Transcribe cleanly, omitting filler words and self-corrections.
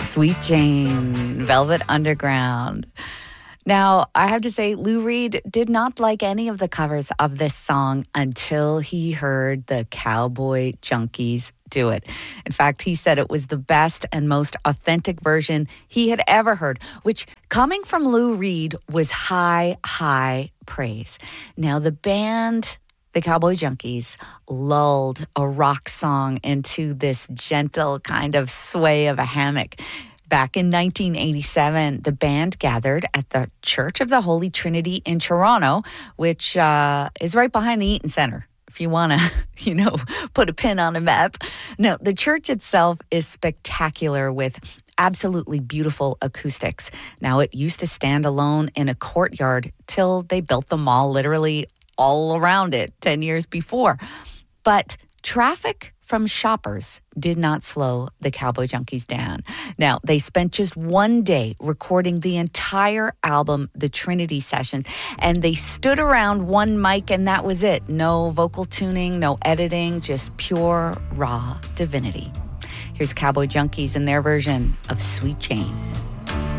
Sweet Jane, Velvet Underground. Now, I have to say, Lou Reed did not like any of the covers of this song until he heard the Cowboy Junkies do it. In fact, he said it was the best and most authentic version he had ever heard, which, coming from Lou Reed, was high, high praise. Now, the band, the Cowboy Junkies, lulled a rock song into this gentle kind of sway of a hammock. Back in 1987, the band gathered at the Church of the Holy Trinity in Toronto, which is right behind the Eaton Centre, if you want to, put a pin on a map. No, the church itself is spectacular with absolutely beautiful acoustics. Now, it used to stand alone in a courtyard till they built the mall literally all around it 10 years before. But traffic from shoppers did not slow the Cowboy Junkies down. Now, they spent just one day recording the entire album, the Trinity Sessions, and they stood around one mic and that was it. No vocal tuning, no editing, just pure, raw divinity. Here's Cowboy Junkies and their version of Sweet Jane.